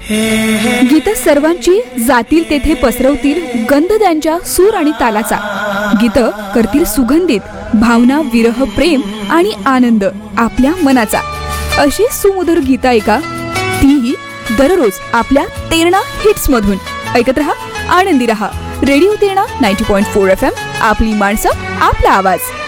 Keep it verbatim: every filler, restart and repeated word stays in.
गीत सर्वांची जातील तेथे पसरवतील गंध त्यांच्या सूर आणि तालाचा. गीत करतील सुगंधित भावना, विरह, प्रेम आणि आनंद आपल्या मनाचा. अशी सुमधुर गीत ऐका, तीही दररोज आपल्या तेरणा हिट्स मधून. ऐकत रहा, आनंदी रहा. रेडिओ तेरणा नव्वद पॉइंट चार एफ एम, आपली माणसं, आपला आवाज.